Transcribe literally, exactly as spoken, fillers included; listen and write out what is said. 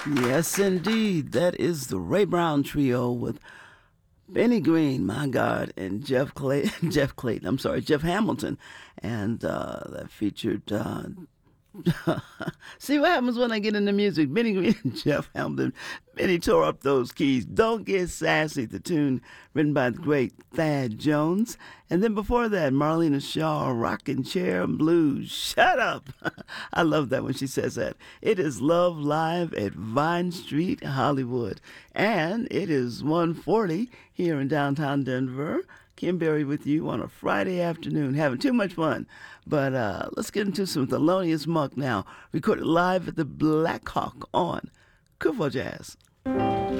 Yes, indeed. That is the Ray Brown Trio with Benny Green, my God, and Jeff Clay, Jeff Clayton. I'm sorry, Jeff Hamilton, and uh, that featured. Uh, See what happens when I get into music. Benny Green and Jeff Hamilton. Benny tore up those keys. Don't Get Sassy, the tune written by the great Thad Jones. And then before that, Marlena Shaw, Rockin' Chair Blues. Shut up. I love that when she says that. It is Love Live at Vine Street, Hollywood. And it is one forty here in downtown Denver. Kim Berry with you on a Friday afternoon, having too much fun. But uh, let's get into some Thelonious Monk now, recorded live at the Black Hawk on Kuvo Jazz.